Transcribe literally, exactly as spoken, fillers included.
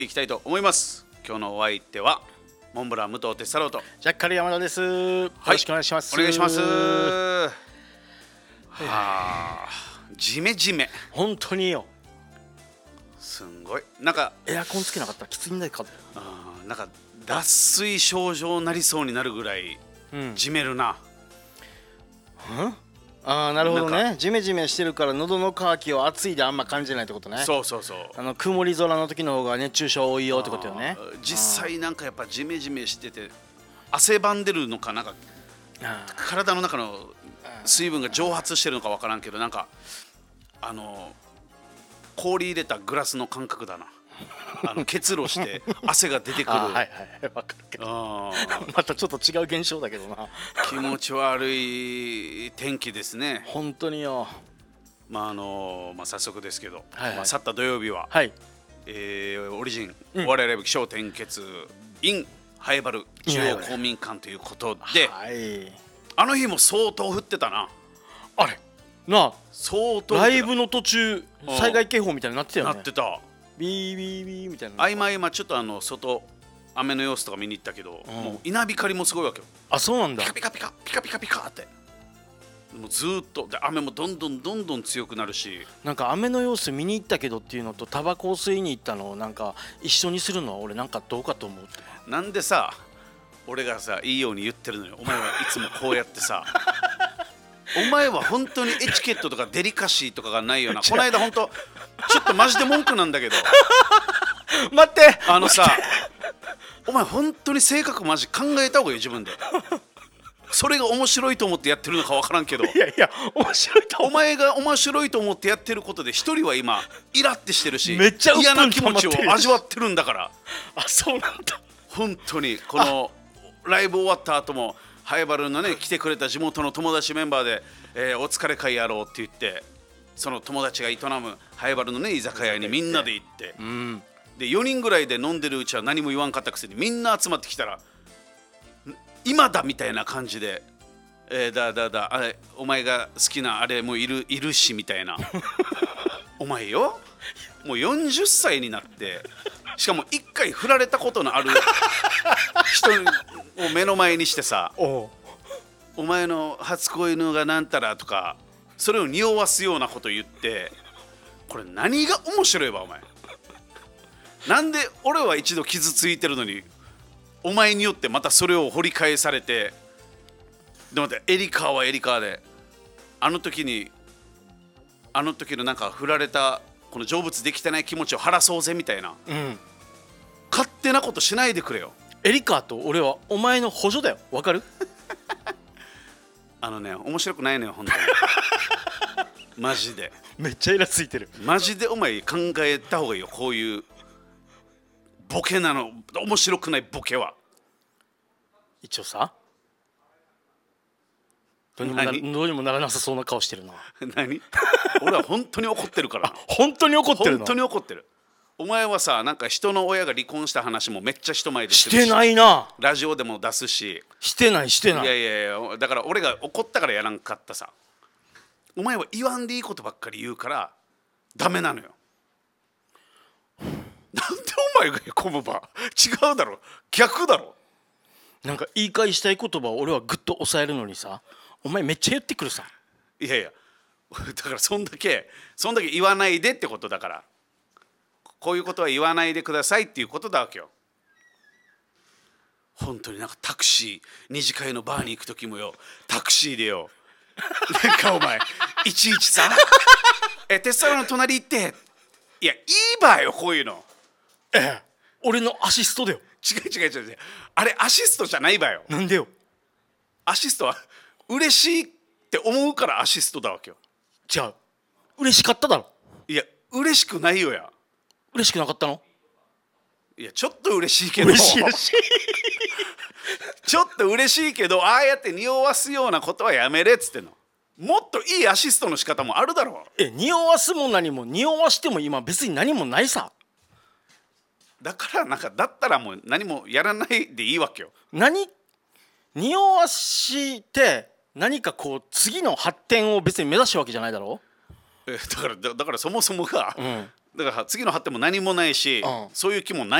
いきたいと思います。今日のお相手はモンブラン武藤哲太郎とジャッカル山田です、はい、よろしくお願いします。 お願いします。はあ、ジメジメ本当によ。 すんごいなんかエアコンつけなかったらきついんだよ。 あなんか脱水症状になりそうになるぐらい、うん、ジメるな。 うんああなるほどね。ジメジメしてるから喉の渇きを暑いであんま感じないってことね。 そうそうそう。 あの曇り空の時の方が熱中症多いよってことよね。 実際なんかやっぱジメジメしてて汗ばんでるのかなんか体の中の水分が蒸発してるのか分からんけどなんかあの氷入れたグラスの感覚だな。あの結露して汗が出てくる。 はいはい分かるけどまたちょっと違う現象だけどな。 気持ち悪い天気ですね。 本当によ。 まああのまあ早速ですけど、 はいはい、 まあ、去った土曜日は、 はいえー、オリジン、うん、お笑いライブ起承転結 in ハエバル中央公民館ということで、 はい、 あの日も相当降ってたな。 あれなあ相当ライブの途中災害警報みたいになってたよね。 なってた。 ビービービーみたいな。 合間合間ちょっとあの外雨の様子とか見に行ったけど、うん、もう稲光もすごいわけよ。 あそうなんだ。 ピカピカピカピカピカピカってもうずっとで雨もどんどんどんどん強くなるし、 なんか雨の様子見に行ったけどっていうのとタバコを吸いに行ったのをなんか一緒にするのは俺なんかどうかと思うって。 なんでさ俺がさいいように言ってるのよ。お前はいつもこうやってさお前は本当にエチケットとかデリカシーとかがないよな。この間本当ちょっとマジで文句なんだけど待ってあのさお前本当に性格マジ考えた方がいい自分で。それが面白いと思ってやってるのか分からんけど、 いやいや面白いと思う。 お前が面白いと思ってやってることで一人は今イラってしてるしめっちゃ嫌な気持ちを味わってるんだから。 あそうなんだ。 本当にこのライブ終わった後もハエバルのね来てくれた地元の友達メンバーで、えー、お疲れ会やろうって言ってその友達が営むハエバルのね居酒屋にみんなで行って、うん、でよにんぐらいで飲んでるうちは何も言わんかったくせにみんな集まってきたら今だみたいな感じで、えー、だだだあれお前が好きなあれもいるいるしみたいなお前よもうよんじゅっさいになってしかもいっかい振られたことのある人を目の前にしてさお, お前の初恋のがなんたらとかそれを匂わすようなこと言ってこれ何が面白いわお前。なんで俺は一度傷ついてるのにお前によってまたそれを掘り返されてで待ってエリカーはエリカーであの時にあの時のなんか振られたこの成仏できてない気持ちを晴らそうぜみたいな、うん、勝手なことしないでくれよ。 エリカーと俺はお前の補助だよ。わかるあのね面白くないのよ本当にマジでめっちゃイラついてる。 マジでお前考えた方がいいよ。こういうボケなの面白くないボケは。 一応さどうにもな、どうにもならなさそうな顔してるな。 何俺は本当に怒ってるからな。 本当に怒ってるの。 本当に怒ってる。お前はさなんか人の親が離婚した話もめっちゃ人前でしてるししてないな。 ラジオでも出すししてないしてない。 いやいやいやだから俺が怒ったからやらんかったさ。お前は言わんでいいことばっかり言うからダメなのよ。なんでお前がへこむば違うだろ逆だろ。 なんか言い返したい言葉を俺はグッと抑えるのにさお前めっちゃ言ってくるさ。 いやいやだからそんだけそんだけ言わないでってことだから。こういうことは言わないでくださいっていうことだわけよ。本当になんかタクシー二次会のバーに行く時もよタクシーでよなんかお前いちいちさえテスタロの隣行っていやいいばよこういうの。 ええ俺のアシストだよ。 違う違う違う違うあれアシストじゃないばよ。 なんでよ。 アシストは嬉しいって思うからアシストだわけよ。 じゃあ嬉しかっただろ。 いや嬉しくないよや。 嬉しくなかったの。 いやちょっと嬉しいけど嬉しい嬉しいちょっと嬉しいけどああやって匂わすようなことはやめれっつってんの。もっといいアシストの仕方もあるだろう。 え匂わすも何も匂わしても今別に何もないさ。 だからなんかだったらもう何もやらないでいいわけよ。 何匂わして何かこう次の発展を別に目指したわけじゃないだろう。 えだからだ、だからそもそもが、うん、 だから次の発展も何もないし、 うんそういう気もない